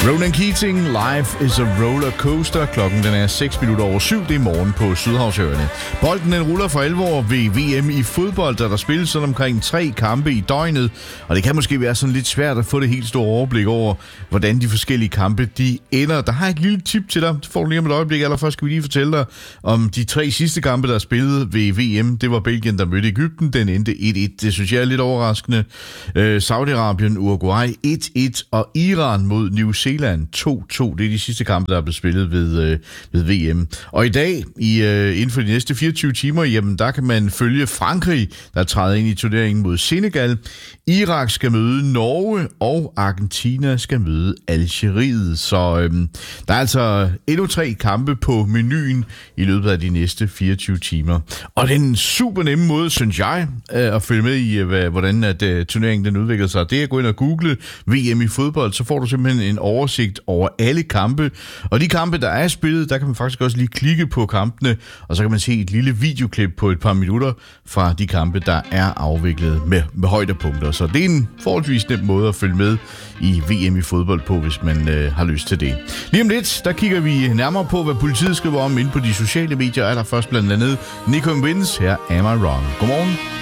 Ronan Keating, Life is a roller coaster. Klokken den er 7:06. Det er morgen på Sydhavsøerne. Bolden den ruller for alvor ved VM i fodbold, der spilles sådan omkring 3 kampe i døgnet. Og det kan måske være sådan lidt svært at få det helt store overblik over, hvordan de forskellige kampe de ender. Der har jeg et lille tip til dig. Det får du lige om et øjeblik. Allerførst skal vi lige fortælle dig om de 3 sidste kampe, der er spillet ved VM. Det var Belgien, der mødte Egypten. Den endte 1-1. Det synes jeg er lidt overraskende. Saudi-Arabien, Uruguay 1-1 og Iran mod New Zealand 2-2. Det er de sidste kampe, der er blevet spillet ved VM. Og i dag, inden for de næste 24 timer, jamen der kan man følge Frankrig, der træder ind i turneringen mod Senegal. Irak skal møde Norge, og Argentina skal møde Algeriet. Så der er altså endnu 3 kampe på menuen i løbet af de næste 24 timer. Og det er en super nemme måde, synes jeg, at følge med i, hvordan at turneringen den udvikler sig. Det er at gå ind og google VM i fodbold, så får du simpelthen en oversigt over alle kampe. Og de kampe, der er spillet, der kan man faktisk også lige klikke på kampene, og så kan man se et lille videoklip på et par minutter fra de kampe, der er afviklet med højdepunkter. Så det er en forholdsvis nem måde at følge med i VM i fodbold på, hvis man har lyst til det. Lige om lidt, der kigger vi nærmere på, hvad politiet skriver om inde på de sociale medier. Er der først blandt andet Nico Wins. Her Am I Wrong. Godmorgen.